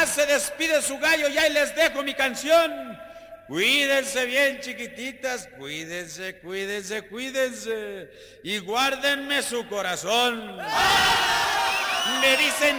se despide su gallo y ahí les dejo mi canción. Cuídense bien, chiquititas, cuídense, cuídense, cuídense y guárdenme su corazón. Me dicen